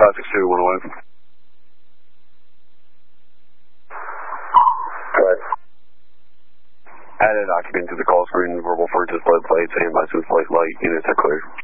562, 1 away. Right. Added occupant to the call screen, verbal for just lead plates, and by smooth plate light, units are clear.